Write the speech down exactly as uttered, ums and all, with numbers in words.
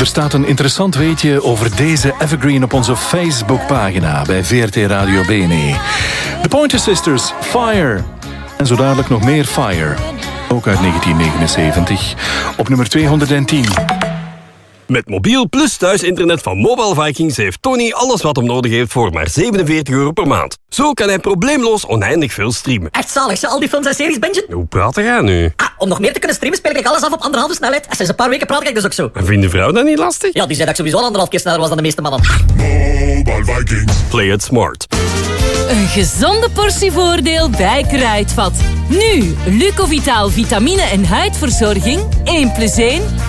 Er staat een interessant weetje over deze evergreen op onze Facebookpagina bij V R T Radio Bene. De Pointer Sisters, Fire. En zo dadelijk nog meer Fire. Ook uit negentien negenenzeventig. Op nummer tweehonderdtien. Met mobiel plus thuisinternet van Mobile Vikings heeft Tony alles wat hem nodig heeft voor maar zevenenveertig euro per maand. Zo kan hij probleemloos oneindig veel streamen. Echt zalig, ze al die films en series bingen. Hoe praat jij nu? Ah, om nog meer te kunnen streamen speel ik alles af op anderhalve snelheid. Sinds een paar weken praat ik dus ook zo. En vindt de vrouw dat niet lastig? Ja, die zei dat ik sowieso al anderhalf keer sneller was dan de meeste mannen. Mobile Vikings. Play it smart. Een gezonde portie voordeel bij Kruidvat. Nu, Lucovitaal vitamine en huidverzorging. één plus één